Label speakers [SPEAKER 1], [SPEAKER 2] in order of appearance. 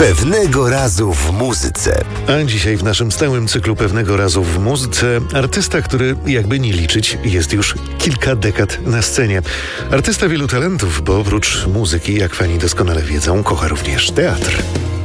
[SPEAKER 1] Pewnego razu w muzyce.
[SPEAKER 2] A dzisiaj w naszym stałym cyklu Pewnego razu w muzyce artysta, który jakby nie liczyć jest już kilka dekad na scenie. Artysta wielu talentów, bo oprócz muzyki, jak fani doskonale wiedzą, kocha również teatr.